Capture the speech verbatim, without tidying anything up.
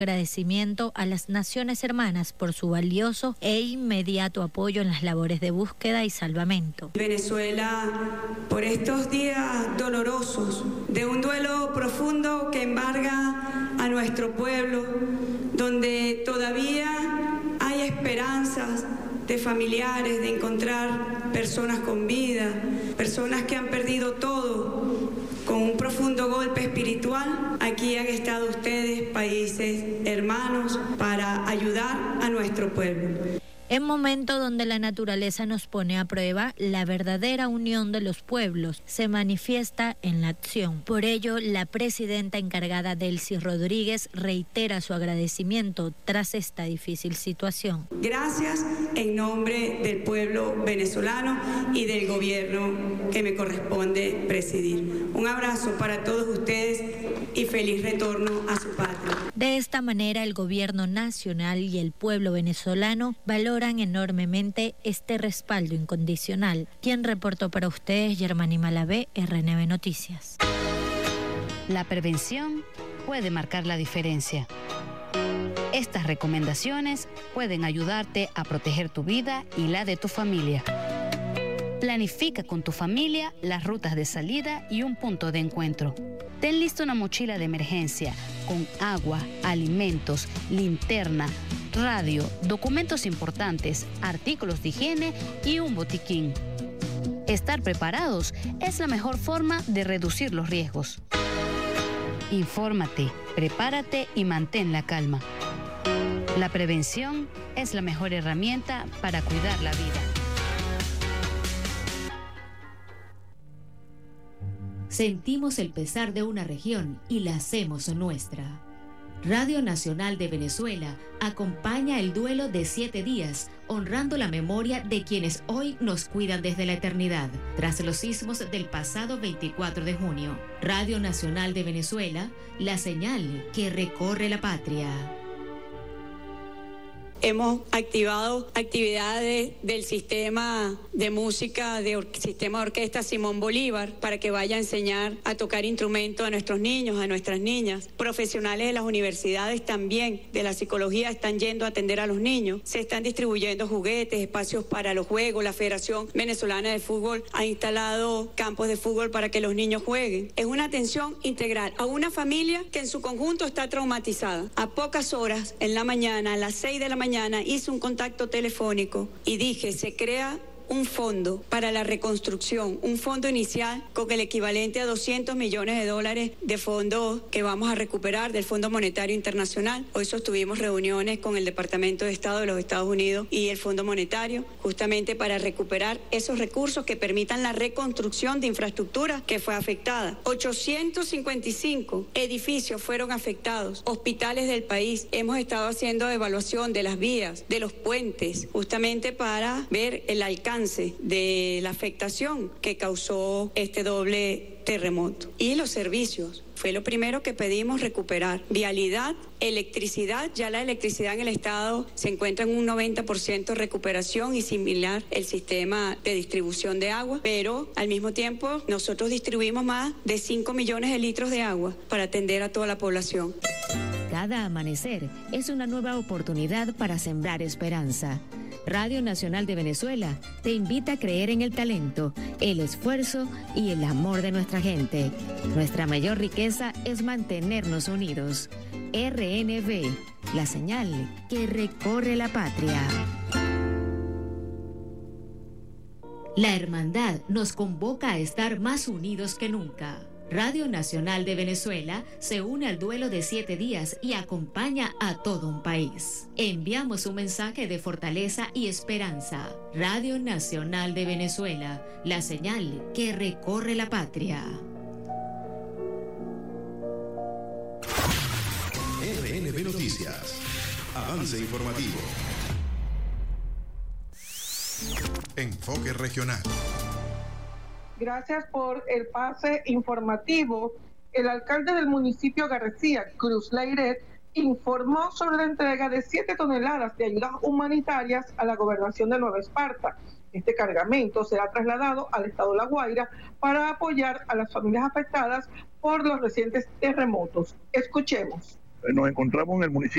Agradecimiento a las naciones hermanas por su valioso e inmediato apoyo en las labores de búsqueda y salvamento. Venezuela, por estos días dolorosos, de un duelo profundo que embarga a nuestro pueblo, donde todavía hay esperanzas de familiares, de encontrar personas con vida, personas que han perdido todo, con un profundo golpe espiritual. Aquí han estado ustedes, países hermanos, para ayudar a nuestro pueblo. En momento donde la naturaleza nos pone a prueba, la verdadera unión de los pueblos se manifiesta en la acción. Por ello, la presidenta encargada Delcy Rodríguez reitera su agradecimiento tras esta difícil situación. Gracias en nombre del pueblo venezolano y del gobierno que me corresponde presidir. Un abrazo para todos ustedes y feliz retorno a su patria. De esta manera, el gobierno nacional y el pueblo venezolano valoran enormemente este respaldo incondicional. Quien reportó para ustedes, Germani Malavé, R N B Noticias. La prevención puede marcar la diferencia. Estas recomendaciones pueden ayudarte a proteger tu vida y la de tu familia. Planifica con tu familia las rutas de salida y un punto de encuentro. Ten lista una mochila de emergencia con agua, alimentos, linterna, radio, documentos importantes, artículos de higiene y un botiquín. Estar preparados es la mejor forma de reducir los riesgos. Infórmate, prepárate y mantén la calma. La prevención es la mejor herramienta para cuidar la vida. Sentimos el pesar de una región y la hacemos nuestra. Radio Nacional de Venezuela acompaña el duelo de siete días, honrando la memoria de quienes hoy nos cuidan desde la eternidad, tras los sismos del pasado veinticuatro de junio. Radio Nacional de Venezuela, la señal que recorre la patria. Hemos activado actividades del sistema de música, del sistema de orquesta Simón Bolívar, para que vaya a enseñar a tocar instrumentos a nuestros niños, a nuestras niñas. Profesionales de las universidades también, de la psicología, están yendo a atender a los niños. Se están distribuyendo juguetes, espacios para los juegos. La Federación Venezolana de Fútbol ha instalado campos de fútbol para que los niños jueguen. Es una atención integral a una familia que en su conjunto está traumatizada. A pocas horas, en la mañana, a las seis de la mañana, hice un contacto telefónico y dije, se crea un fondo para la reconstrucción, un fondo inicial con el equivalente a doscientos millones de dólares de fondos que vamos a recuperar del Fondo Monetario Internacional. Hoy sostuvimos reuniones con el Departamento de Estado de los Estados Unidos y el Fondo Monetario, justamente para recuperar esos recursos que permitan la reconstrucción de infraestructura que fue afectada. ochocientos cincuenta y cinco edificios fueron afectados, hospitales del país. Hemos estado haciendo evaluación de las vías, de los puentes, justamente para ver el alcance de la afectación que causó este doble terremoto. Y los servicios, fue lo primero que pedimos recuperar. Vialidad, electricidad, ya la electricidad en el estado se encuentra en un noventa por ciento de recuperación y similar el sistema de distribución de agua, pero al mismo tiempo nosotros distribuimos más de cinco millones de litros de agua para atender a toda la población. Cada amanecer es una nueva oportunidad para sembrar esperanza. Radio Nacional de Venezuela te invita a creer en el talento, el esfuerzo y el amor de nuestra gente. Nuestra mayor riqueza es mantenernos unidos. R N V, la señal que recorre la patria. La hermandad nos convoca a estar más unidos que nunca. Radio Nacional de Venezuela se une al duelo de siete días y acompaña a todo un país. Enviamos un mensaje de fortaleza y esperanza. Radio Nacional de Venezuela, la señal que recorre la patria. R N B Noticias. Avance informativo. Enfoque regional. Gracias por el pase informativo. El alcalde del municipio García, Cruz Leiret, informó sobre la entrega de siete toneladas de ayudas humanitarias a la gobernación de Nueva Esparta. Este cargamento será trasladado al estado de La Guaira para apoyar a las familias afectadas por los recientes terremotos. Escuchemos. Nos encontramos en el municipio